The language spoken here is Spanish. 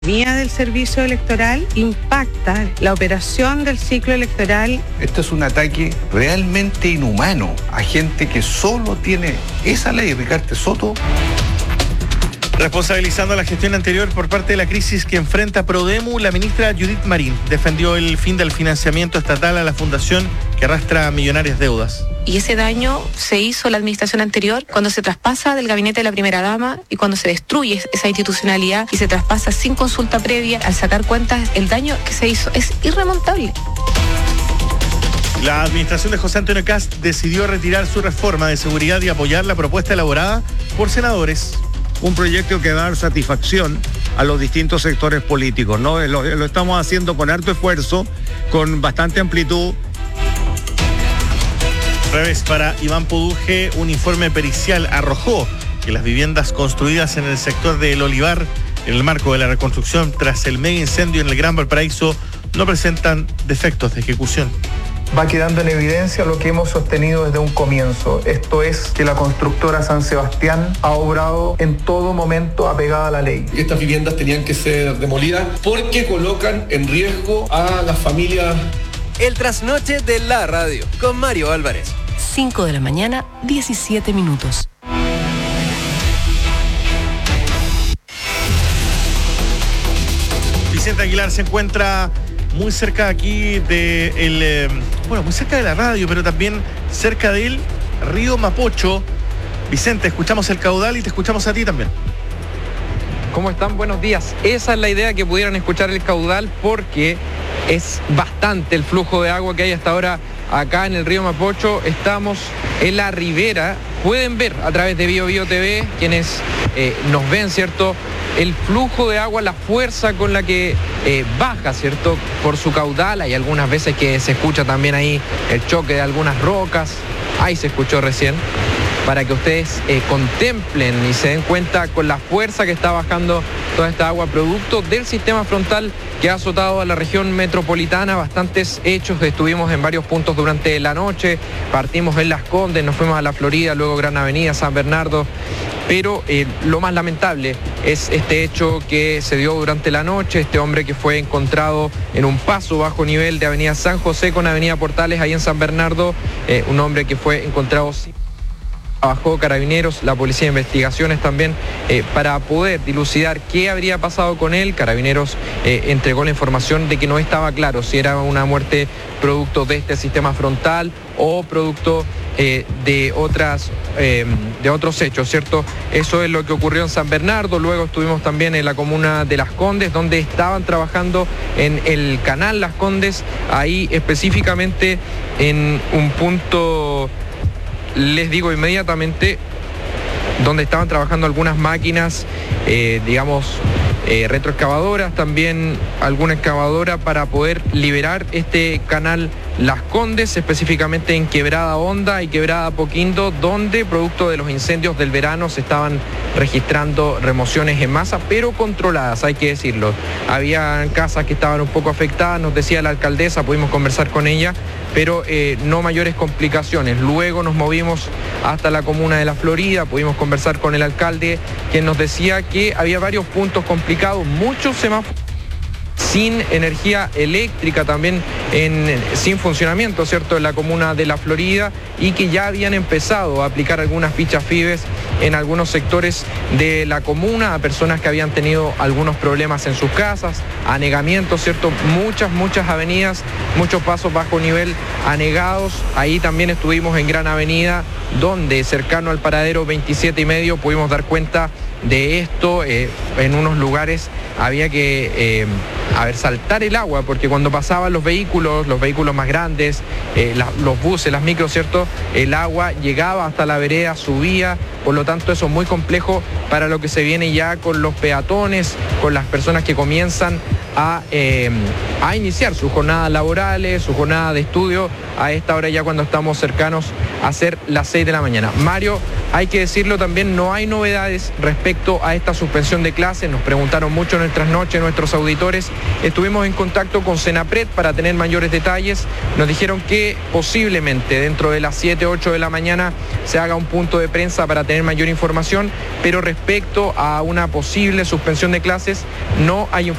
Vía del servicio electoral impacta la operación del ciclo electoral. Esto es un ataque realmente inhumano a gente que solo tiene esa ley, Ricardo Soto. Responsabilizando la gestión anterior por parte de la crisis que enfrenta Prodemu, la ministra Judith Marín defendió el fin del financiamiento estatal a la fundación que arrastra millonarias deudas. Y ese daño se hizo la administración anterior cuando se traspasa del gabinete de la primera dama y cuando se destruye esa institucionalidad y se traspasa sin consulta previa. Al sacar cuentas, el daño que se hizo es irremontable. La administración de José Antonio Kast decidió retirar su reforma de seguridad y apoyar la propuesta elaborada por senadores. Un proyecto que va a dar satisfacción a los distintos sectores políticos, ¿no? Lo estamos haciendo con harto esfuerzo, con bastante amplitud. Revés para Iván Poduje, un informe pericial arrojó que las viviendas construidas en el sector del Olivar, en el marco de la reconstrucción tras el mega incendio en el Gran Valparaíso, no presentan defectos de ejecución. Va quedando en evidencia lo que hemos sostenido desde un comienzo. Esto es que la constructora San Sebastián ha obrado en todo momento apegada a la ley. Estas viviendas tenían que ser demolidas porque colocan en riesgo a las familias. El trasnoche de la radio con Mario Álvarez. 5 de la mañana, 17 minutos. Vicente Aguilar se encuentra muy cerca aquí muy cerca de la radio, pero también cerca del río Mapocho. Vicente, escuchamos el caudal y te escuchamos a ti también. ¿Cómo están? Buenos días. Esa es la idea, que pudieran escuchar el caudal, porque es bastante el flujo de agua que hay hasta ahora acá en el río Mapocho. Estamos en la ribera. Pueden ver a través de Bio Bio TV, quienes nos ven, ¿cierto?, el flujo de agua, la fuerza con la que baja, ¿cierto?, por su caudal. Hay algunas veces que se escucha también ahí el choque de algunas rocas. Ahí se escuchó recién, para que ustedes contemplen y se den cuenta con la fuerza que está bajando toda esta agua, producto del sistema frontal que ha azotado a la región metropolitana. Bastantes hechos, estuvimos en varios puntos durante la noche, partimos en Las Condes, nos fuimos a La Florida, luego Gran Avenida, San Bernardo, pero lo más lamentable es este hecho que se dio durante la noche, este hombre que fue encontrado en un paso bajo nivel de Avenida San José con Avenida Portales, ahí en San Bernardo, un hombre que fue encontrado sin... Trabajó Carabineros, la Policía de Investigaciones también, para poder dilucidar qué habría pasado con él. Carabineros entregó la información de que no estaba claro si era una muerte producto de este sistema frontal o producto de otros hechos, ¿cierto? Eso es lo que ocurrió en San Bernardo. Luego estuvimos también en la comuna de Las Condes, donde estaban trabajando en el canal Las Condes, ahí específicamente en un punto... Les digo inmediatamente, donde estaban trabajando algunas máquinas, retroexcavadoras, también alguna excavadora para poder liberar este canal Las Condes, específicamente en Quebrada Honda y Quebrada Apoquindo, donde producto de los incendios del verano se estaban registrando remociones en masa, pero controladas, hay que decirlo. Había casas que estaban un poco afectadas, nos decía la alcaldesa, pudimos conversar con ella, pero no mayores complicaciones. Luego nos movimos hasta la comuna de La Florida, pudimos conversar con el alcalde, quien nos decía que había varios puntos complicados, muchos semáforos sin energía eléctrica, también sin funcionamiento, ¿cierto?, en la comuna de La Florida, y que ya habían empezado a aplicar algunas fichas FIBES en algunos sectores de la comuna a personas que habían tenido algunos problemas en sus casas, anegamientos, ¿cierto?, muchas avenidas, muchos pasos bajo nivel anegados. Ahí también estuvimos en Gran Avenida, donde cercano al paradero 27,5 pudimos dar cuenta de esto. En unos lugares había que saltar el agua, porque cuando pasaban los vehículos más grandes, los buses, las micros, ¿cierto?, el agua llegaba hasta la vereda, subía. Por lo tanto, eso es muy complejo para lo que se viene ya con los peatones, con las personas que comienzan a iniciar sus jornadas laborales, su jornada de estudio, a esta hora ya cuando estamos cercanos a ser las 6 de la mañana. Mario, hay que decirlo también, no hay novedades respecto a esta suspensión de clases. Nos preguntaron mucho en nuestras noches nuestros auditores Estuvimos en contacto con Senapred para tener mayores detalles. Nos dijeron que posiblemente dentro de las 7, 8 de la mañana se haga un punto de prensa para tener mayor información, pero respecto a una posible suspensión de clases no hay información.